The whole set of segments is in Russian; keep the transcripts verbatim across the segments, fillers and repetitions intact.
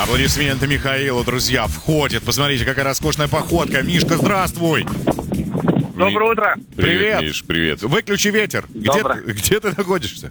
Аплодисменты Михаилу, друзья, входит. Посмотрите, какая роскошная походка. Мишка, здравствуй. Доброе утро. Привет. Привет, Миш, привет. Выключи ветер. Где, Доброе. где ты находишься?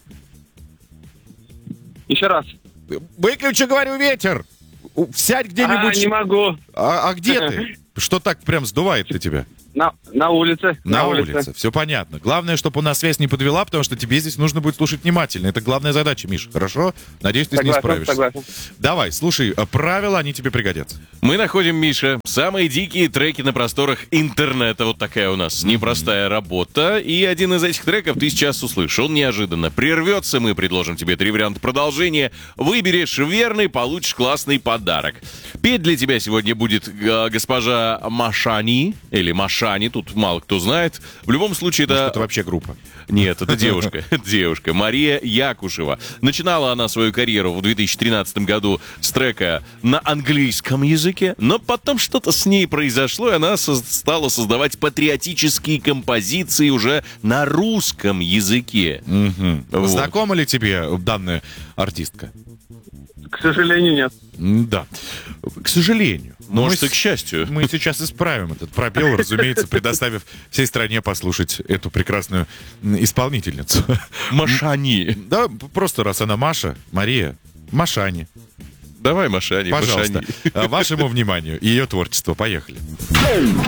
Еще раз. Выключи, говорю, ветер. У- Сядь где-нибудь. А, не могу. А, а где ты? Что так прям сдувает-то тебя? На, на улице. На, улице. Все понятно. Главное, чтобы у нас связь не подвела, потому что тебе здесь нужно будет слушать внимательно. Это главная задача, Миш. Хорошо? Надеюсь, ты с ней Согласен, справишься. согласен. Давай, слушай, а правила, они тебе пригодятся. Мы находим, Миша, самые дикие треки на просторах интернета. Вот такая у нас непростая работа. И один из этих треков ты сейчас услышал. Неожиданно прервется. Мы предложим тебе три варианта продолжения. Выберешь верный, получишь классный подарок. Петь для тебя сегодня будет э, госпожа Машани. Или Машани, тут мало кто знает. В любом случае, Может, это... это вообще группа. Нет, это девушка, это девушка, Мария Якушева. Начинала она свою карьеру в две тысячи тринадцатом году с трека на английском языке, но потом что-то с ней произошло, и она со- стала создавать патриотические композиции уже на русском языке. Вот. Знакома ли тебе данная артистка? К сожалению, нет. М, Да. К сожалению. Но Может, мы и к счастью. Мы сейчас исправим этот пробел, разумеется, предоставив всей стране послушать эту прекрасную м, исполнительницу. Машани. Да, просто раз она Маша, Мария, Машани. Давай, Машани, Пожалуйста, Машани. а, вашему вниманию ее творчество. Поехали.